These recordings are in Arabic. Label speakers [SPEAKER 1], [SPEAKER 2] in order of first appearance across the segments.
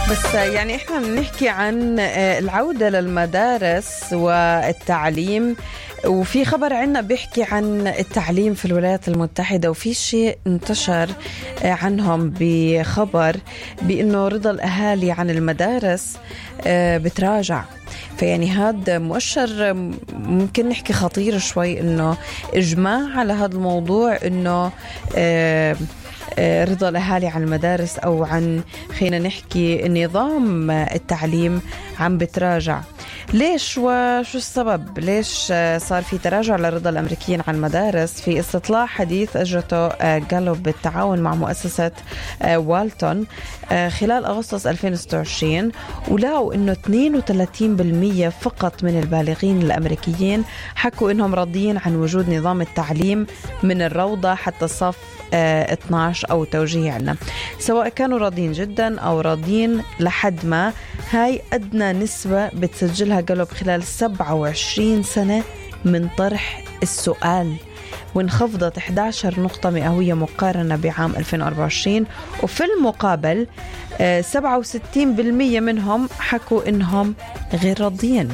[SPEAKER 1] بس يعني احنا بنحكي عن العودة للمدارس والتعليم، وفي خبر عنا بيحكي عن التعليم في الولايات المتحدة، وفي شيء انتشر عنهم بخبر بأنه رضا الأهالي عن المدارس بتراجع. فيعني هذا مؤشر ممكن نحكي خطير شوي، انه اجماع على هذا الموضوع، انه رضا الأهالي عن المدارس أو عن خلينا نحكي نظام التعليم عم بتراجع. ليش وشو السبب؟ ليش صار في تراجع لرضا الأمريكيين عن المدارس؟ في استطلاع حديث أجرته جالوب بالتعاون مع مؤسسة والتون خلال أغسطس 2026، ولقوا إنه 32% فقط من البالغين الأمريكيين حكوا إنهم راضيين عن وجود نظام التعليم من الروضة حتى صف 12 أو توجيه عنا، سواء كانوا راضين جدا أو راضين لحد ما. هاي أدنى نسبة بتسجلها جالوب خلال 27 سنة من طرح السؤال، وانخفضت 11 نقطة مئوية مقارنة بعام 2024. وفي المقابل 67% منهم حكوا إنهم غير راضيين.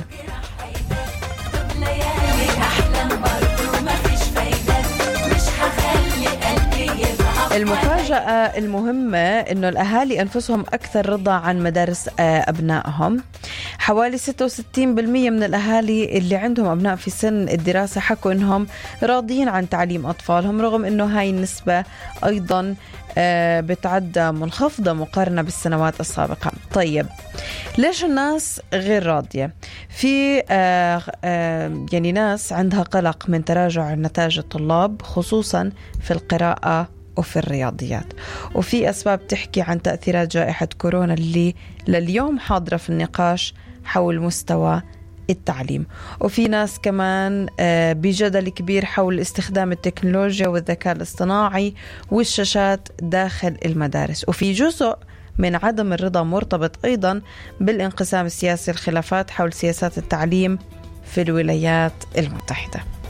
[SPEAKER 1] المفاجأة المهمة إنه الأهالي أنفسهم أكثر رضا عن مدارس أبنائهم. حوالي 66% من الأهالي اللي عندهم أبناء في سن الدراسة حكوا إنهم راضيين عن تعليم أطفالهم، رغم إنه هاي النسبة أيضا بتعد منخفضة مقارنة بالسنوات السابقة. طيب ليش الناس غير راضية؟ في يعني ناس عندها قلق من تراجع نتائج الطلاب، خصوصا في القراءة وفي الرياضيات، وفي أسباب تحكي عن تأثيرات جائحة كورونا اللي لليوم حاضرة في النقاش حول مستوى التعليم. وفي ناس كمان بجدل كبير حول استخدام التكنولوجيا والذكاء الاصطناعي والشاشات داخل المدارس. وفي جزء من عدم الرضا مرتبط أيضا بالانقسام السياسي، الخلافات حول سياسات التعليم في الولايات المتحدة.